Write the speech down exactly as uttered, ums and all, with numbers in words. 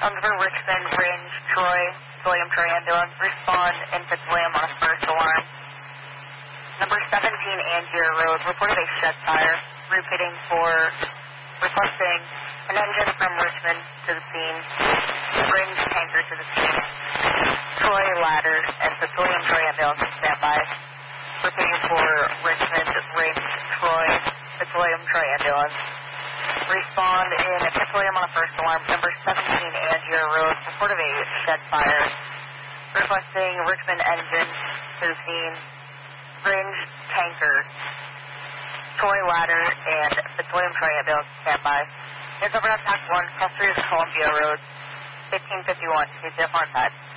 Comes for Richmond, Range, Troy, William Troy ambulance. Respond in Fitzwilliam on a first alarm. Number seventeen, Angier Road, reported a shed fire. Repeating for requesting an engine from Richmond to the scene. Range tanker to the scene. Troy ladder and Fitzwilliam Troy ambulance standby. Repeating for Richmond, Range, Troy, Fitzwilliam Troy ambulance. Respond in Fitzwilliam on a first alarm. Number seventeen, Angier Road, report of a shed fire. Requesting Richmond engine to the scene. Range tanker, Troy ladder, and Fitzwilliam Troy ambulance standby. Here's over on Pack one, cross three is Columbia Road, fifteen fifty-one, two zero four five.